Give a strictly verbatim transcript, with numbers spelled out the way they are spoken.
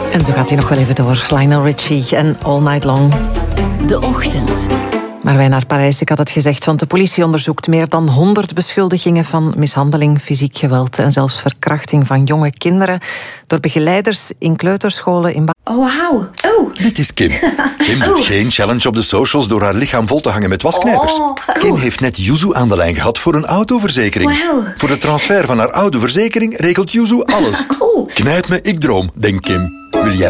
En zo gaat hij nog wel even door. Lionel Richie en All Night Long. De Ochtend. Maar wij naar Parijs, ik had het gezegd, want de politie onderzoekt meer dan honderd beschuldigingen van mishandeling, fysiek geweld en zelfs verkrachting van jonge kinderen door begeleiders in kleuterscholen in... Ba- Oh, wauw. Oh. Dit is Kim. Kim doet Oh. geen challenge op de socials door haar lichaam vol te hangen met wasknijpers. Oh. Kim heeft net Yuzu aan de lijn gehad voor een autoverzekering. Wauw. Voor de transfer van haar oude verzekering regelt Yuzu alles. Oh. Knijp me, ik droom, denkt Kim. Wil jij